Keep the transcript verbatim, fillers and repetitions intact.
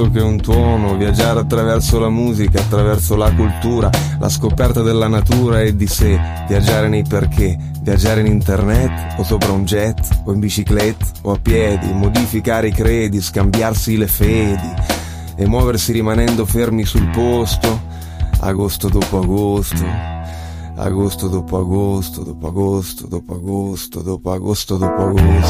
che un tuono, viaggiare attraverso la musica, attraverso la cultura, la scoperta della natura e di sé, viaggiare nei perché, viaggiare in internet o sopra un jet o in bicicletta o a piedi, modificare i credi, scambiarsi le fedi e muoversi rimanendo fermi sul posto, agosto dopo agosto, agosto dopo agosto, dopo agosto, dopo agosto, dopo agosto, dopo agosto.